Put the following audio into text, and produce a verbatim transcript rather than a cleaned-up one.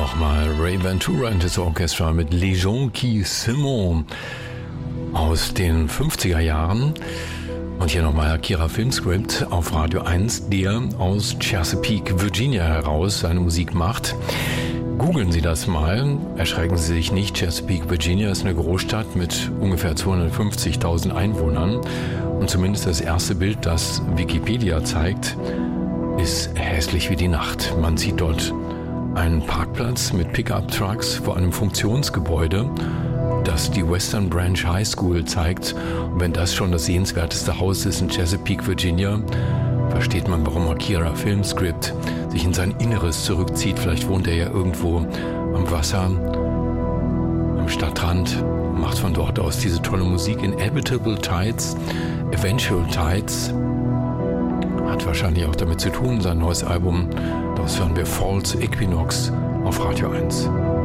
nochmal Ray Ventura and his Orchestra mit Les Gens qui s'aiment aus den fünfziger Jahren. Und hier nochmal Akira Filmscript auf Radio eins, der aus Chesapeake, Virginia heraus seine Musik macht. Googeln Sie das mal, erschrecken Sie sich nicht. Chesapeake, Virginia ist eine Großstadt mit ungefähr zweihundertfünfzigtausend Einwohnern. Und zumindest das erste Bild, das Wikipedia zeigt, ist hässlich wie die Nacht. Man sieht dort einen Parkplatz mit Pickup-Trucks vor einem Funktionsgebäude, das die Western Branch High School zeigt. Und wenn das schon das sehenswerteste Haus ist in Chesapeake, Virginia, versteht man, warum Akira Filmscript sich in sein Inneres zurückzieht. Vielleicht wohnt er ja irgendwo am Wasser, am Stadtrand, macht von dort aus diese tolle Musik. Inevitable Tides, Eventual Tides, hat wahrscheinlich auch damit zu tun, sein neues Album. Das hören wir False Equinox auf Radio eins.